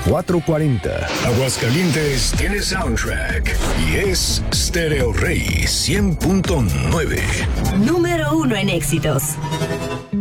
440. Aguascalientes tiene soundtrack y es Stereo Rey 100.9. Número 1 en éxitos.